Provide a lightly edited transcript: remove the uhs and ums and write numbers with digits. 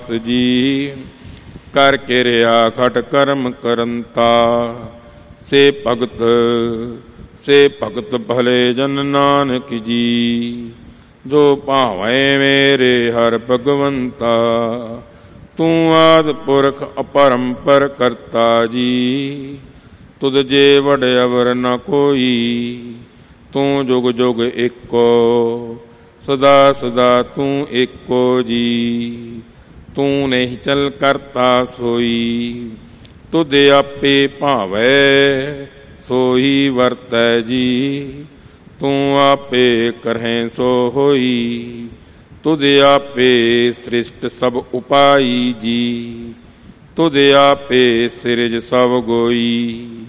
ਜੀ ਕਰ ਕਿਰਿਆ ਖਟ ਕਰਮ ਕਰੰਤਾ, ਸੇ ਭਗਤ ਭਲੇ ਜਨ ਨਾਨਕ ਜੀ। ਜੋ ਭਾਵੇਂ ਮੇਰੇ ਹਰਿ ਭਗਵੰਤਾ, ਤੂੰ ਆਦਿ ਪੁਰਖ ਅਪਰੰਪਰ ਕਰਤਾ ਜੀ। ਤੁਧ ਜੇ ਵਡ ਅਵਰ ਨ ਕੋਈ, ਤੂੰ ਜੁਗ ਜੁਗ ਏਕੋ, ਸਦਾ ਸਦਾ ਤੂੰ ਏਕੋ ਜੀ। ਤੂੰ ਨਹੀਂ ਚਲ ਕਰਤਾ ਸੋਈ, ਤੁਧ ਆਪੇ ਭਾਵੈ ਸੋਈ ਵਰਤੈ ਜੀ। ਤੂੰ ਆਪੇ ਕਰਹਿ ਸੋ ਹੋਈ, ਤੁਧ ਆਪੇ ਸ੍ਰਿਸ਼ਟ ਸਭ ਉਪਾਈ ਜੀ। ਤੁਧ ਆਪੇ ਸਿਰਜ ਸਭ ਗੋਈ।